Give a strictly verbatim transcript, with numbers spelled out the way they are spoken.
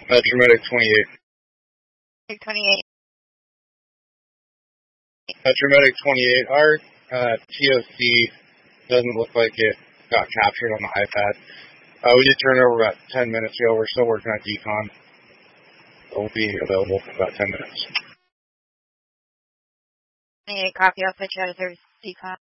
Metromedic twenty-eight. twenty-eight. Metromedic twenty-eight. Our uh, T O C doesn't look like it got captured on the iPad. Uh, we did turn over about ten minutes ago. We're still working on decon. We'll be available for about ten minutes. twenty-eight, copy. I'll put you out of their decon.